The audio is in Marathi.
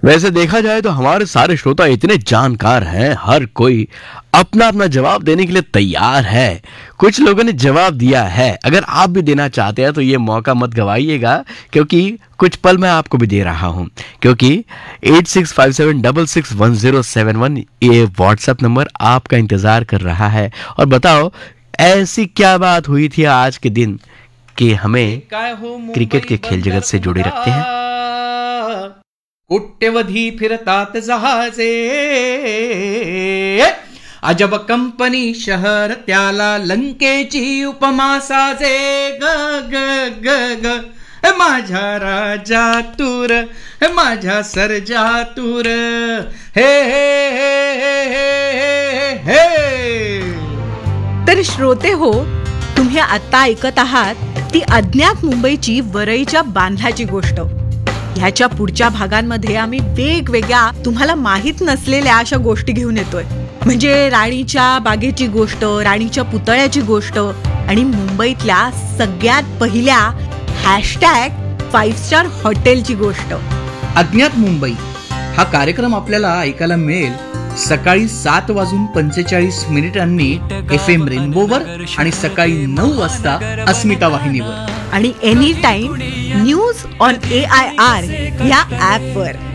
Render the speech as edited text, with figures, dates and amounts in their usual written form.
वैसे देखा जाए तो हमारे सारे श्रोता इतने जानकार हैं, हर कोई अपना अपना जवाब देने के लिए तैयार है। कुछ लोगों ने जवाब दिया है, अगर आप भी देना चाहते हैं तो ये मौका मत गवाइएगा, क्योंकि कुछ पल मैं आपको भी दे रहा हूं। क्योंकि 8657661071 ये व्हाट्सएप नंबर आपका इंतजार कर रहा है। और बताओ, ऐसी क्या बात हुई थी आज के दिन कि हमें क्रिकेट के खेल जगत से जोड़े रखते हैं। कोट्यवधी फिरतात जहाजे, अजब कंपनी शहर त्याला लंकेची उपमा साजे. ग ग ग ग माझ्या राजा तूर, माझ्या सर्जा तूर, हे हे हे हे हे हे. तर श्रोते हो, तुम्ही आता ऐकत आहात ती अज्ञात मुंबईची वरईच्या बांधल्याची गोष्ट. ह्याच्या पुढच्या भागांमध्ये आम्ही वेगवेगळ्या तुम्हाला माहित नसलेल्या अशा गोष्टी घेऊन येतोय. म्हणजे राणीच्या बागेची गोष्ट, राणीच्या पुतळ्याची गोष्ट आणि मुंबईतल्या सगळ्यात पहिल्या #5 स्टार हॉटेलची गोष्ट. अज्ञात मुंबई हा कार्यक्रम आपल्याला ऐकायला मिळेल सकाळी 7:45 FM रेनबोवर आणि सकाळी 9 वाजता अस्मिता वाहिनीवर आणि any time news on AIR या ॲपवर.